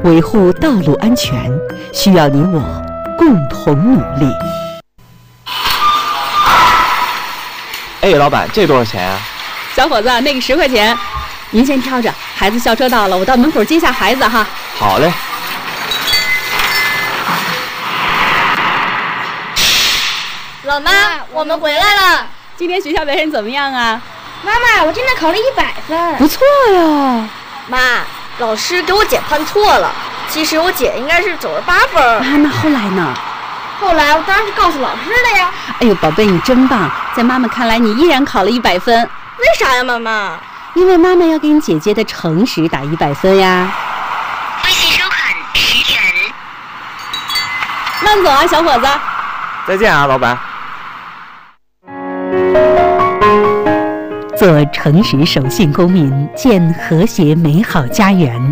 维护道路安全需要你我共同努力。 哎，老板，这多少钱啊？ 小伙子，那个10块钱，您先挑着。孩子校车到了，我到门口接下孩子哈。 好嘞。 老妈，我们回来了。 今天学校表现怎么样啊？ 妈妈，我真的考了100分。 不错呀。 妈，老师给我减判错了，其实我姐应该是98分。 啊，那后来呢？ 后来我当然是告诉老师了呀。 哎呦，宝贝，你真棒！在妈妈看来，你依然考了100分。 为啥呀，妈妈？ 因为妈妈要给你姐姐的诚实打100分呀。 微信收款10元。 慢走啊，小伙子。 再见啊，老板。 做诚实守信公民，建和谐美好家园。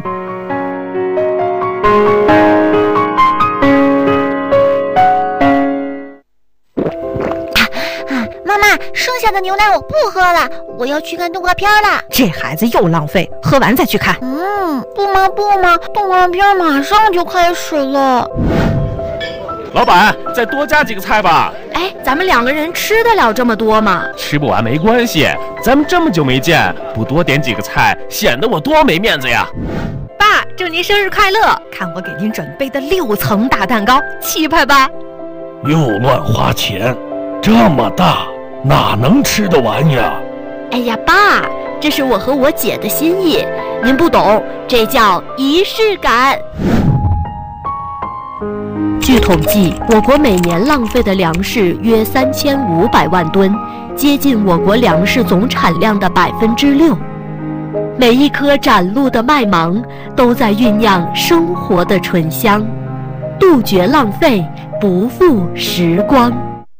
妈妈，剩下的牛奶我不喝了，我要去看动画片了。 这孩子又浪费，喝完再去看。 不嘛，动画片马上就开始了。 老板，再多加几个菜吧。 哎，咱们2个人吃得了这么多吗？ 吃不完没关系，咱们这么久没见，不多点几个菜，显得我多没面子呀。 爸，祝您生日快乐！看我给您准备的6层大蛋糕，气派吧？ 又乱花钱，这么大哪能吃得完呀？ 哎呀，爸，这是我和我姐的心意，您不懂，这叫仪式感。据统计，我国每年浪费的粮食约3500万吨，接近我国粮食总产量的6%。每一颗展露的麦芒，都在酝酿生活的醇香，杜绝浪费，不负时光。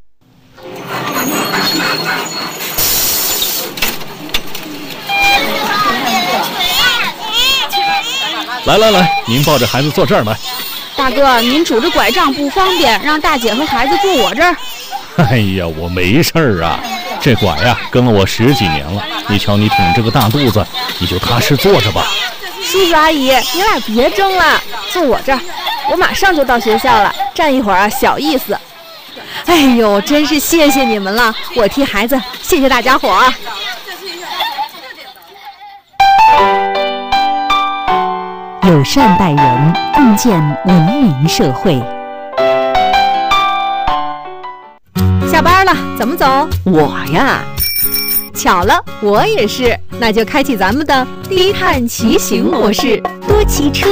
来，您抱着孩子坐这儿来。 大哥，您拄着拐杖不方便，让大姐和孩子坐我这儿。 哎呀，我没事儿啊，这拐呀跟了我10几年了。你瞧你挺这个大肚子，你就踏实坐着吧。 叔叔阿姨，你俩别争了，坐我这儿，我马上就到学校了，站一会儿啊小意思。 哎呦，真是谢谢你们了，我替孩子谢谢大家伙儿。 友善待人，共建文明社会。 下班了，怎么走？ 我呀， 巧了，我也是。那就开启咱们的低碳骑行模式， 多骑车。